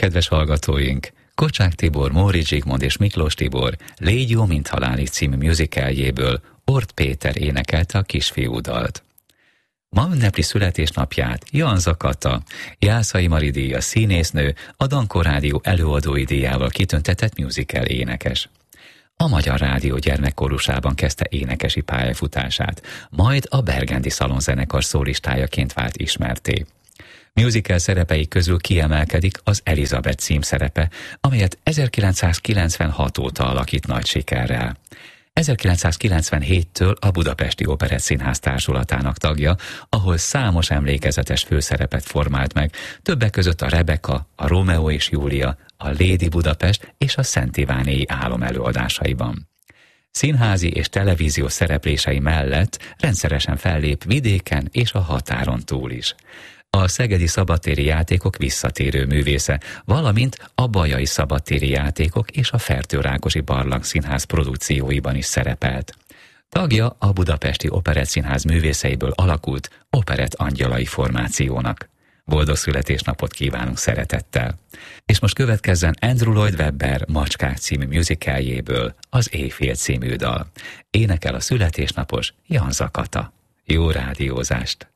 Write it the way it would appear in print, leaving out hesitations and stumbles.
kedves hallgatóink! Kocsák Tibor, Móricz Zsigmond és Miklós Tibor Légy jó, mint halálig című musicaljéből Ort Péter énekelte a Kisfiú dalt. Ma ünnepli születésnapját Janza Kata, Jászai Mari díjas színésznő, a Dankó Rádió előadói díjával kitüntetett musical énekes. A Magyar Rádió gyermekkorusában kezdte énekesi pályafutását, majd a Bergendi Szalonzenekar szólistájaként vált ismertté. Musical szerepei közül kiemelkedik az Elizabeth címszerepe, amelyet 1996 óta alakít nagy sikerrel. 1997-től a Budapesti Operettszínház társulatának tagja, ahol számos emlékezetes főszerepet formált meg, többek között a Rebeka, a Rómeó és Júlia, a Lady Budapest és a Szent Iványi Álom előadásaiban. Színházi és televíziós szereplései mellett rendszeresen fellép vidéken és a határon túl is. A Szegedi Szabadtéri Játékok visszatérő művésze, valamint a Bajai Szabadtéri Játékok és a Fertőrákosi Barlangszínház produkcióiban is szerepelt. Tagja a Budapesti Operettszínház művészeiből alakult Operett Angyalai formációnak. Boldog születésnapot kívánunk szeretettel! És most következzen Andrew Lloyd Webber Macskák című musicaljéből az Éjfél című dal. Énekel a születésnapos Janza Kata. Jó rádiózást!